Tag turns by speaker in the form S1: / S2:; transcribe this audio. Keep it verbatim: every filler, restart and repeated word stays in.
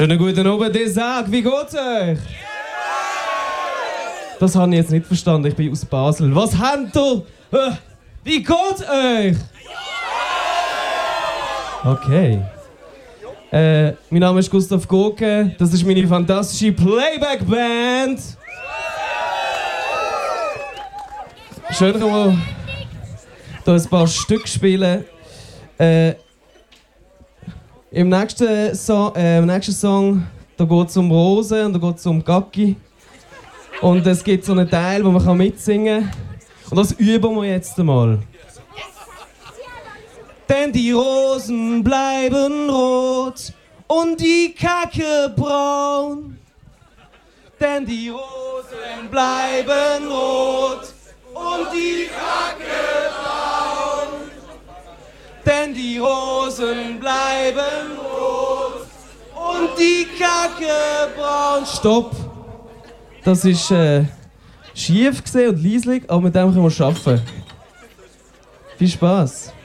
S1: Schönen guten Abend, Desag, wie geht's euch? Das habe ich jetzt nicht verstanden, ich bin aus Basel. Was habt ihr? Äh, wie geht's euch? Okay. Äh, mein Name ist Gustav Goke, das ist meine fantastische Playback-Band. Schön, können wir hier ein paar Stücke spielen. Äh, im, nächsten so äh, Im nächsten Song geht es um Rosen und da geht es um Gacki. Und es gibt so einen Teil, wo man mitsingen kann. Und das üben wir jetzt einmal. Denn die Rosen bleiben rot und die Kacke braun. Denn die Rosen bleiben rot und die Kacke braun. Denn die Rosen bleiben rot und die Kacke braun. Stopp! Das ist äh, schief gesehen und leislich, aber mit dem können wir arbeiten. Viel Spaß!